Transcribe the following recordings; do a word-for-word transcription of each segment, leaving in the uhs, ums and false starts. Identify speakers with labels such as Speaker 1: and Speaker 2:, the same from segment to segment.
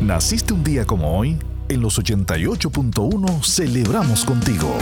Speaker 1: ¿Naciste un día como hoy? En los ochenta y ocho punto uno celebramos contigo.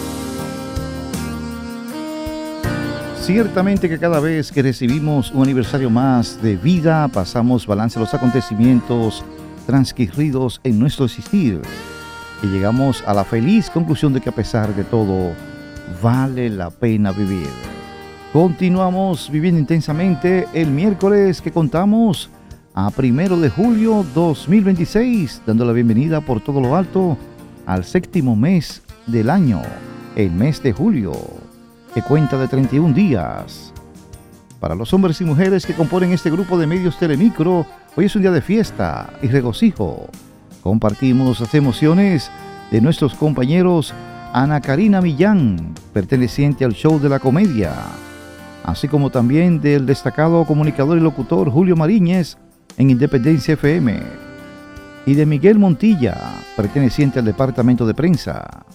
Speaker 2: Ciertamente que cada vez que recibimos un aniversario más de vida, pasamos balance a los acontecimientos transcurridos en nuestro existir y llegamos a la feliz conclusión de que a pesar de todo, vale la pena vivir. Continuamos viviendo intensamente el miércoles que contamos a primero de julio dos mil veintiséis, dando la bienvenida por todo lo alto al séptimo mes del año, el mes de julio, que cuenta de treinta y un días. Para los hombres y mujeres que componen este grupo de medios Telemicro, hoy es un día de fiesta y regocijo. Compartimos las emociones de nuestros compañeros Ana Karina Millán, perteneciente al show de la comedia, así como también del destacado comunicador y locutor Julio Mariñez en Independencia F M, y de Miguel Montilla, perteneciente al departamento de prensa.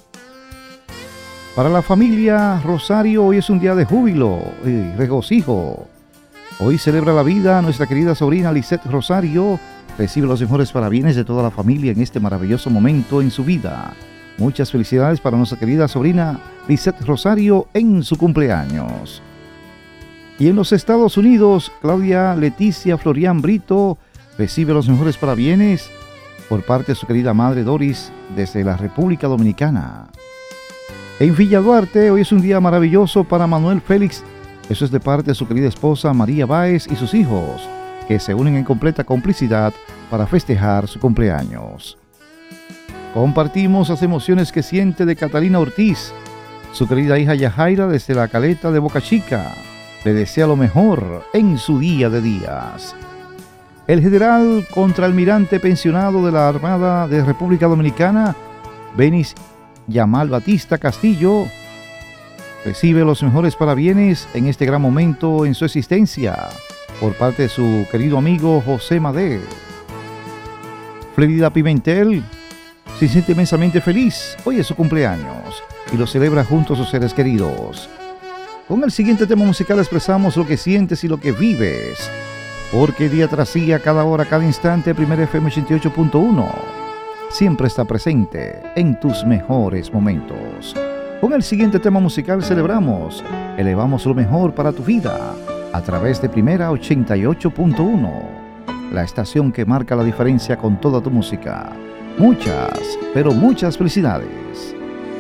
Speaker 2: Para la familia Rosario, hoy es un día de júbilo y regocijo. Hoy celebra la vida nuestra querida sobrina Lisette Rosario. Recibe los mejores parabienes de toda la familia en este maravilloso momento en su vida. Muchas felicidades para nuestra querida sobrina Lisette Rosario en su cumpleaños. Y en los Estados Unidos, Claudia Leticia Florian Brito recibe los mejores parabienes por parte de su querida madre Doris desde la República Dominicana. En Villa Duarte, hoy es un día maravilloso para Manuel Félix. Eso es de parte de su querida esposa María Báez y sus hijos, que se unen en completa complicidad para festejar su cumpleaños. Compartimos las emociones que siente de Catalina Ortiz, su querida hija Yajaira desde la Caleta de Boca Chica. Le desea lo mejor en su día de días. El general contraalmirante pensionado de la Armada de República Dominicana, Benis Yamal Batista Castillo, recibe los mejores parabienes en este gran momento en su existencia por parte de su querido amigo José Madé. Florida Pimentel se siente inmensamente feliz. Hoy es su cumpleaños y lo celebra junto a sus seres queridos. Con el siguiente tema musical expresamos lo que sientes y lo que vives, porque día tras día, cada hora, cada instante, Primera F M ochenta y ocho punto uno siempre está presente en tus mejores momentos. Con el siguiente tema musical celebramos, elevamos lo mejor para tu vida a través de Primera ochenta y ocho punto uno, la estación que marca la diferencia con toda tu música. Muchas, pero muchas felicidades.